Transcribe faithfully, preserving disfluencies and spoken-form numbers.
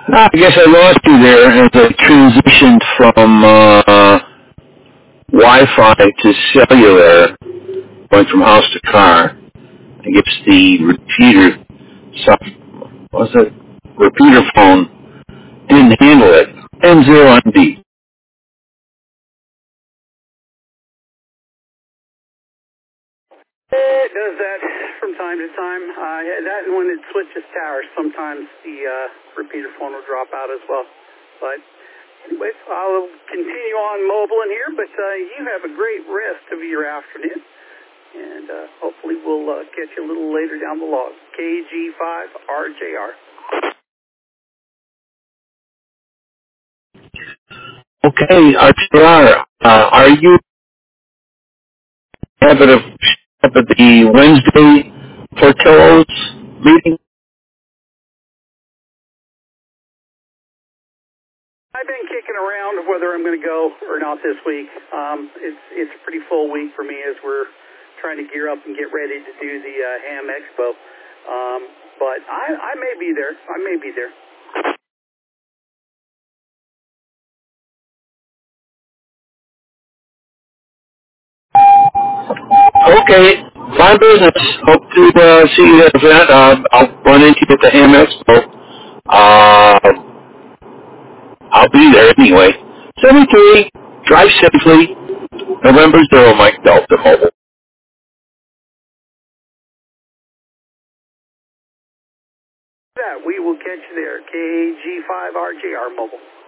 I guess I lost you there as I transitioned from uh, Wi-Fi to cellular, going from house to car. I guess the repeater, soft, what was it? Repeater phone didn't handle it. N zero M D. It does that from time to time. Uh, yeah, that when it switches towers, sometimes the uh, repeater phone will drop out as well. But anyways, I'll continue on mobile in here, but uh, you have a great rest of your afternoon. And uh, hopefully we'll uh, catch you a little later down the log. K G five R J R. Okay, R T R, uh, are you having a at the Wednesday Portillo's meeting? I've been kicking around whether I'm going to go or not this week. Um, it's it's a pretty full week for me as we're trying to gear up and get ready to do the uh, Ham Expo. Um, but I, I may be there. I may be there. Okay, fine business. Hope to uh, see you at the event. Uh, I'll run into you at the Ham Expo. Uh, I'll be there anyway. seventy-three, drive safely. November zero, Mike Delta Mobile. That we will catch you there. K G five R J R Mobile.